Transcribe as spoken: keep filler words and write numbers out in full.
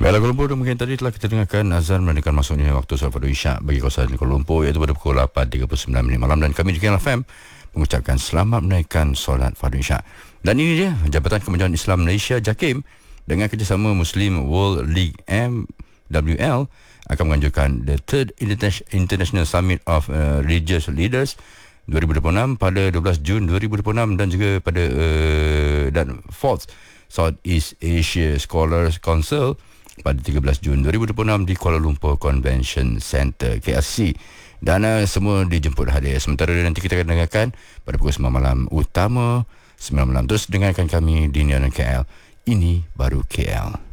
Baiklah, Kuala Lumpur, mungkin tadi telah kita dengarkan azan menandakan masuknya waktu solat fardu Isyak bagi kawasan Kuala Lumpur, iaitu pada pukul lapan tiga puluh sembilan minit malam, dan kami di K L F M mengucapkan selamat menaikkan solat fardu Isyak. Dan ini dia Jabatan Kemajuan Islam Malaysia JAKIM dengan kerjasama Muslim World League M W L akan menganjurkan the Third International Summit of uh, Religious Leaders dua ribu dua puluh enam pada dua belas Jun dua ribu dua puluh enam, dan juga pada uh, dan Fourth Southeast Asia Scholars Council pada tiga belas Jun dua ribu dua puluh enam di Kuala Lumpur Convention Centre K L C. Dan uh, semua dijemput hadir. Sementara nanti kita akan dengarkan pada pukul sembilan malam utama sembilan malam. Terus dengarkan kami di Niaran K L. Ini baru K L.